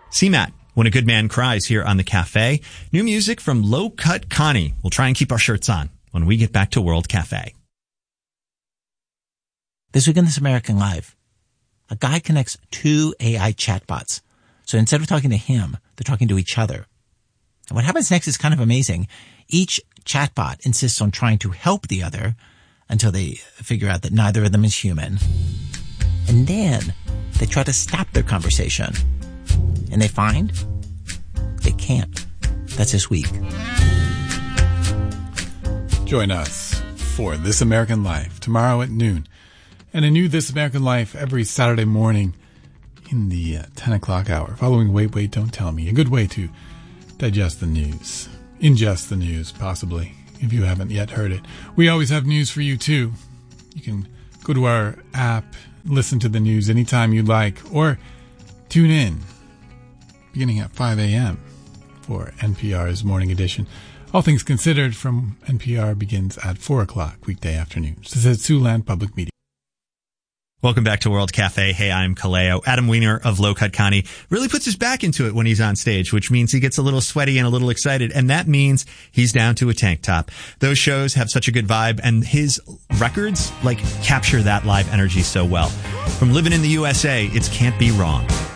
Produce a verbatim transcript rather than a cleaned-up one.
C MAT, When a Good Man Cries here on the Cafe. New music from Low Cut Connie. We'll try and keep our shirts on when we get back to World Cafe. This week on This American Life, a guy connects two A I chatbots. So instead of talking to him, they're talking to each other. And what happens next is kind of amazing. Each chatbot insists on trying to help the other until they figure out that neither of them is human. And then they try to stop their conversation. And they find they can't. That's this week. Join us for This American Life tomorrow at noon. And a new This American Life every Saturday morning in the uh, ten o'clock hour, following Wait, Wait, Don't Tell Me. A good way to digest the news. Ingest the news, possibly, if you haven't yet heard it. We always have news for you, too. You can go to our app, listen to the news anytime you like, or tune in beginning at five a.m. for N P R's Morning Edition. All Things Considered from N P R begins at four o'clock weekday afternoons. This is Siouxland Public Media. Welcome back to World Cafe. Hey, I'm Kaleo. Adam Weiner of Low Cut Connie really puts his back into it when he's on stage, which means he gets a little sweaty and a little excited, and that means he's down to a tank top. Those shows have such a good vibe, and his records, like, capture that live energy so well. From Living in the U S A, it's Can't Be Wrong.